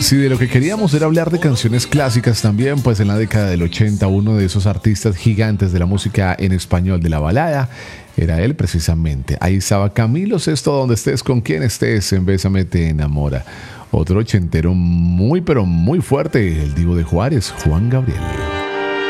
Si de lo que queríamos era hablar de canciones clásicas también, pues en la década del 80 uno de esos artistas gigantes de la música en español de la balada era él precisamente. Ahí estaba Camilo Sesto, donde estés, con quien estés, en Bésame te enamora. Otro ochentero muy pero muy fuerte, el divo de Juárez, Juan Gabriel.